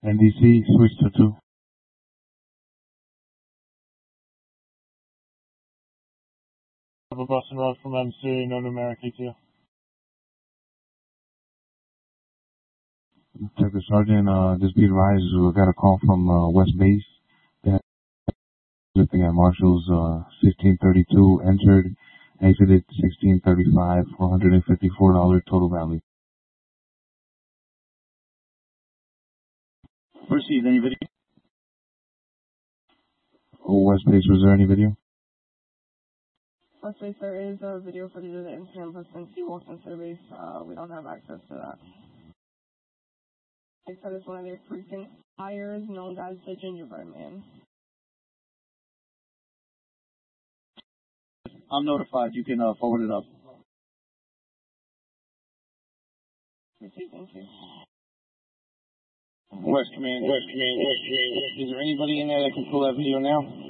NDC, switch to 2. Have a Boston Road from MC, North America to you. Detective Sergeant, this be advised, we got a call from West Base that looking at Marshall's 1632 entered, exited 1635, $454 total value. Received any video? West Base, was there any video? West Base, there is a video footage of the incident, but since he walked into the base, we don't have access to that. They said it's one of their precinct hires known as the Gingerbread Man. I'm notified. You can forward it up. Received, thank you. West Command. Is there anybody in there that can pull that video now?